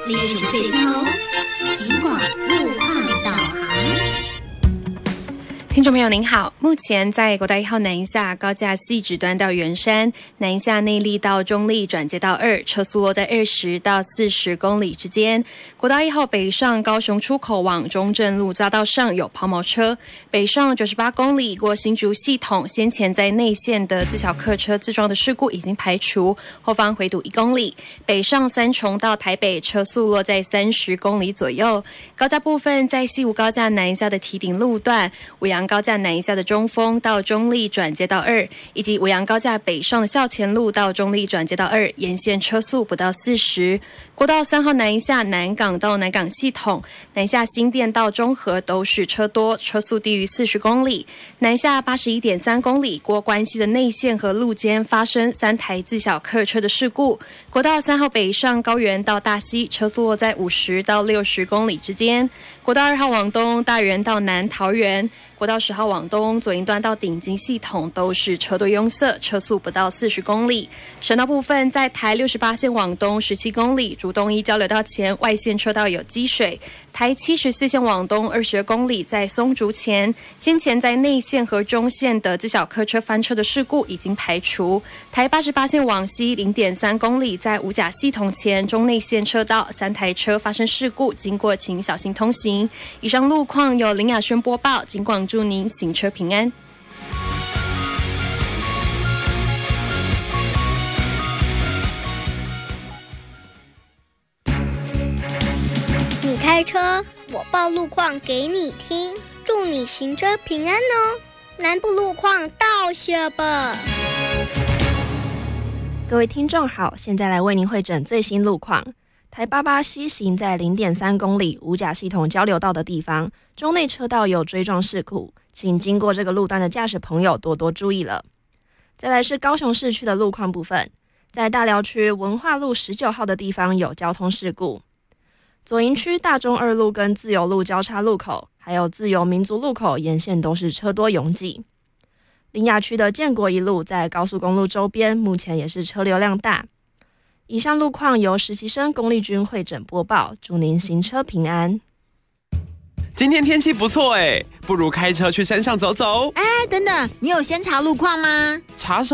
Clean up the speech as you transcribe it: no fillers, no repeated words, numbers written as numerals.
05岁通，警广路况导航。 听众朋友您好，目前在国道1号南一下高架汐止端到圆山，南一下内壢到中壢转接到2，车速落在20到40公里之间。国道1号北上高雄出口往中正路匝道上有抛锚车，北上98公里过新竹系统，先前在内线的自小客车自撞的事故已经排除，后方回堵1公里。北上三重到台北，车速落在30公里左右。高架部分在西武高架南一下的堤顶路段，五杨高架南一下的中丰到中壢转接到2，以及五杨高架北上的校前路到中壢转接到2，沿线车速不到40。国道3号南一下南港到南港系统，南下新店到中和都是车多，车速低于40公里。南下81.3公里过关西的内线和路间发生3台自小客车的事故。国道3号北上高原到大溪，车速落在50到60公里之间。国道2号往东大园到南桃园，国道10号往东左营端到顶金系统都是车多拥塞，车速不到40公里。省道部分在台68线往东17公里，竹东一交流道前外线车道有积水。台74线往东22公里，在松竹前，先前在内线和中线的自小客车翻车的事故已经排除。台88线往西 0.3 公里，在五甲系统前中内线车道3台车发生事故，经过请小心通行。以上路况由林雅轩播报，警广祝您行车平安。 你开车，我报路况给你听，祝你行车平安哦。南部路况到些吧。 各位听众好，现在来为您汇整最新路况。台88西行在 0.3 公里五甲系统交流道的地方，中内车道有追撞事故，请经过这个路段的驾驶朋友多多注意了。再来是高雄市区的路况部分，在大寮区文化路19号的地方有交通事故，左营区大中二路跟自由路交叉路口，还有自由民族路口沿线都是车多拥挤。苓雅区的建国一路在高速公路周边，目前也是车流量大。以上路况由实习生龚丽君汇整播报，祝您行车平安。 今天天气不错不如开车去山上走走。 等等，你有先查路况吗？ 查什